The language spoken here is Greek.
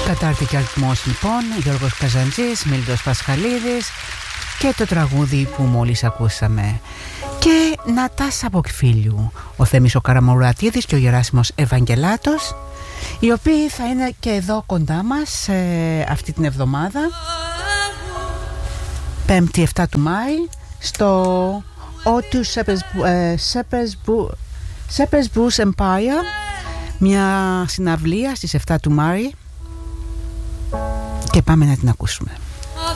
Κατάρτι και αριθμός λοιπόν, Γιώργος Καζαντζής, Μίλτος Πασχαλίδης και το τραγούδι που μόλις ακούσαμε. Και Νατάσα Μποκφίλιου, ο Θέμης ο Καραμουρατίδης και ο Γεράσιμος Ευαγγελάτος, οι οποίοι θα είναι και εδώ κοντά μας αυτή την εβδομάδα, 5η 7 του Μάη, στο O2 Shepherd's Bush Empire, μια συναυλία στις 7 του Μάη, και πάμε να την ακούσουμε.